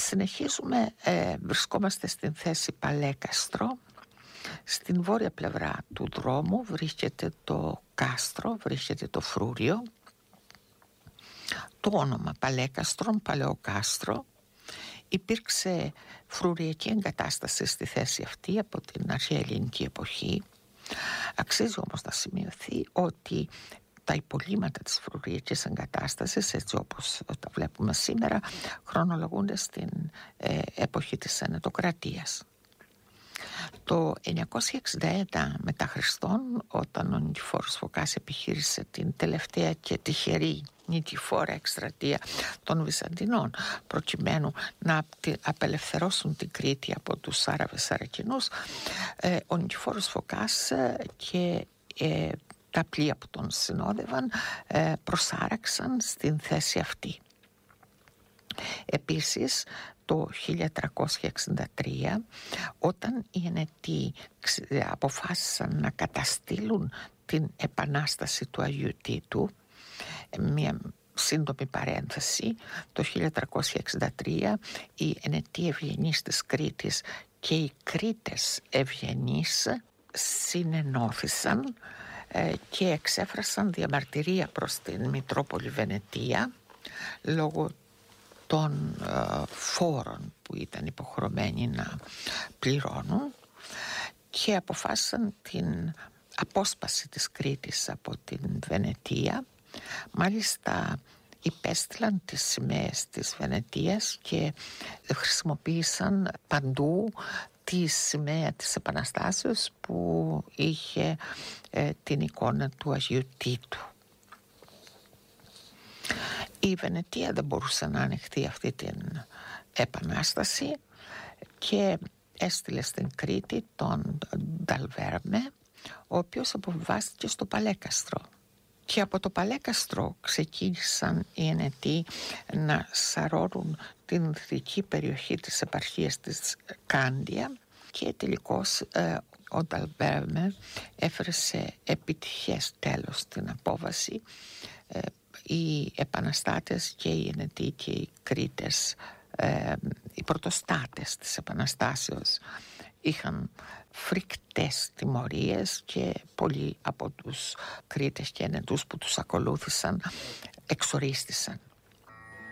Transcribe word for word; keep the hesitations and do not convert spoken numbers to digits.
Συνεχίζουμε, ε, βρισκόμαστε στην θέση Παλέκαστρο. Στην βόρεια πλευρά του δρόμου βρίσκεται το κάστρο, βρίσκεται το φρούριο. Το όνομα Παλέκαστρον, Παλαιοκάστρο. Υπήρξε φρουριακή εγκατάσταση στη θέση αυτή από την αρχαία ελληνική εποχή. Αξίζει όμως να σημειωθεί ότι τα υπολείμματα της φρουριακής εγκατάστασης, έτσι όπως τα βλέπουμε σήμερα, χρονολογούνται στην ε, εποχή της Ενετοκρατίας. Το εννιακόσια εξήντα ένα μετά Χριστόν, όταν ο Νικηφόρος Φωκάς επιχείρησε την τελευταία και τυχερή νικηφόρα εκστρατεία των Βυζαντινών προκειμένου να απελευθερώσουν την Κρήτη από τους Άραβες Σαρακινούς, ε, ο Νικηφόρος Φωκάς και ε, τα πλοία που τον συνόδευαν ε, προσάραξαν στην θέση αυτή. Επίσης το χίλια τριακόσια εξήντα τρία, όταν οι Ενετοί αποφάσισαν να καταστήλουν την επανάσταση του Αγίου Τίτου, μια σύντομη παρένθεση, το χίλια τριακόσια εξήντα τρία οι Ενετοί ευγενείς της Κρήτης και οι Κρήτες ευγενείς συνενώθησαν και εξέφρασαν διαμαρτυρία προς την Μητρόπολη Βενετία λόγω των ε, φόρων που ήταν υποχρεωμένοι να πληρώνουν και αποφάσισαν την απόσπαση της Κρήτης από την Βενετία. Μάλιστα υπέστειλαν τις σημαίες της Βενετίας και χρησιμοποίησαν παντού τη σημαία της Επαναστάσεως που είχε ε, την εικόνα του Αγίου Τίτου. Η Βενετία δεν μπορούσε να ανοιχτεί αυτή την επανάσταση και έστειλε στην Κρήτη τον Νταλβέρμε, ο οποίος αποβιβάστηκε στο Παλέκαστρο. Και από το Παλέκαστρο ξεκίνησαν οι Ενετοί να σαρώνουν την δυτική περιοχή της επαρχίας της Κάντια και τελικώς ε, ο Νταλβέρμε έφερε σε επιτυχές τέλος στην απόβαση. ε, Οι επαναστάτες και οι Ενετοί και οι Κρήτες, ε, οι πρωτοστάτες της Επαναστάσεως, είχαν φρικτές τιμωρίες και πολλοί από τους Κρήτες και Ενετούς που τους ακολούθησαν εξορίστησαν.